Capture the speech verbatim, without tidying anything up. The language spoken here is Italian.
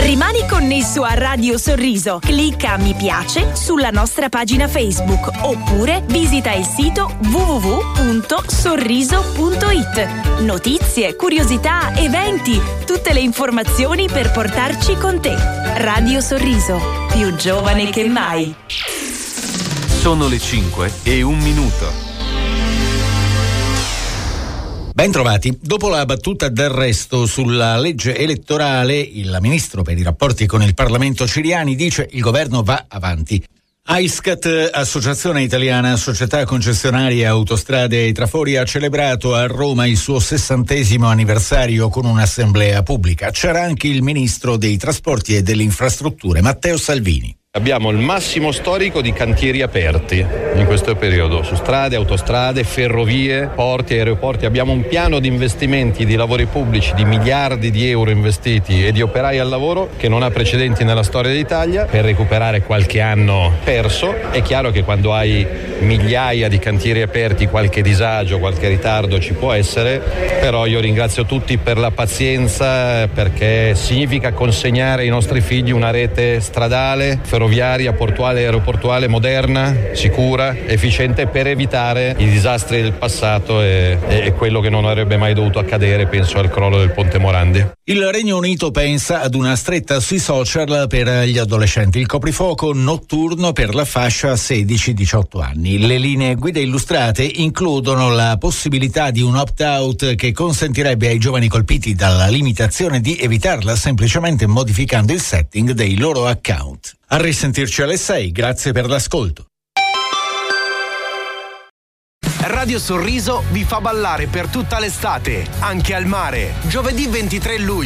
Rimani connesso a Radio Sorriso. Clicca mi piace sulla nostra pagina Facebook oppure visita il sito w w w punto sorriso punto i t. Notizie, curiosità, eventi, tutte le informazioni per portarci con te. Radio Sorriso, più giovane che mai. Sono le cinque e un minuto. Ben trovati. Dopo la battuta d'arresto sulla legge elettorale, il ministro per i rapporti con il Parlamento Ciriani dice il governo va avanti. AISCAT, Associazione Italiana Società Concessionarie Autostrade e Trafori, ha celebrato a Roma il suo sessantesimo anniversario con un'assemblea pubblica. C'era anche il ministro dei Trasporti e delle Infrastrutture, Matteo Salvini. Abbiamo il massimo storico di cantieri aperti in questo periodo, su strade, autostrade, ferrovie, porti, aeroporti. Abbiamo un piano di investimenti di lavori pubblici di miliardi di euro investiti e di operai al lavoro che non ha precedenti nella storia d'Italia per recuperare qualche anno perso. È chiaro che quando hai migliaia di cantieri aperti qualche disagio, qualche ritardo ci può essere, però io ringrazio tutti per la pazienza, perché significa consegnare ai nostri figli una rete stradale, ferroviaria, portuale e aeroportuale moderna, sicura, efficiente, per evitare i disastri del passato e, e quello che non avrebbe mai dovuto accadere, penso al crollo del Ponte Morandi. Il Regno Unito pensa ad una stretta sui social per gli adolescenti, il coprifuoco notturno per la fascia sedici diciotto anni. Le linee guida illustrate includono la possibilità di un opt-out che consentirebbe ai giovani colpiti dalla limitazione di evitarla semplicemente modificando il setting dei loro account. A risentirci alle sei, grazie per l'ascolto. Radio Sorriso vi fa ballare per tutta l'estate, anche al mare. Giovedì ventitré luglio